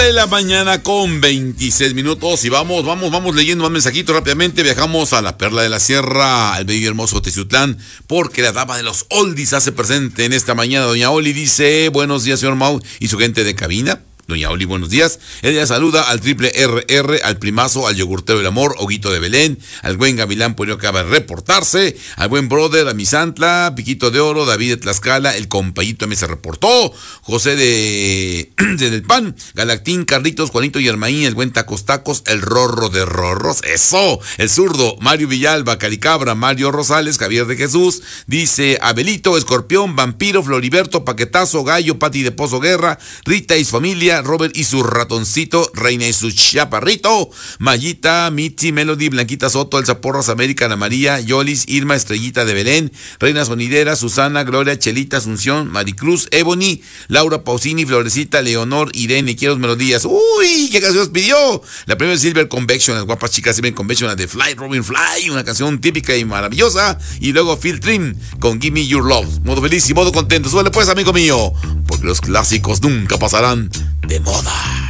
De la mañana con 26 minutos y vamos leyendo más mensajitos rápidamente. Viajamos a la Perla de la Sierra, al bello y hermoso Teciutlán, porque la dama de los oldies hace presente en esta mañana. Doña Oli dice: buenos días, señor Mau y su gente de cabina. Doña Oli, buenos días. Ella saluda al triple RR, al primazo, al yogurtero del amor, Oguito de Belén, al buen Gavilán, pues no acaba de reportarse, al buen brother, a Misantla, Piquito de Oro, David de Tlaxcala, el compayito me se reportó, José de Del Pan, Galactín, Carlitos, Juanito y Germaín, el buen Tacos Tacos, el Rorro de Rorros, eso, el zurdo, Mario Villalba, Caricabra, Mario Rosales, Javier de Jesús, dice Abelito, Escorpión, Vampiro, Floriberto, Paquetazo, Gallo, Pati de Pozo Guerra, Rita y su familia, Robert y su ratoncito, Reina y su chaparrito, Mayita, Mitzi, Melody, Blanquita Soto, Elsa Porras, América, Ana María, Yolis, Irma, Estrellita de Belén, Reina Sonidera, Susana, Gloria, Chelita, Asunción, Maricruz, Ebony, Laura Pausini, Florecita, Leonor, Irene, Quieros Melodías. ¡Uy! ¿Qué canción pidió? La primera Silver Convection, las guapas chicas Silver Convection, la de Fly, Robin Fly, una canción típica y maravillosa. Y luego Phil Trim con Give Me Your Love. Modo feliz y modo contento. Súbele pues, amigo mío, porque los clásicos nunca pasarán de moda.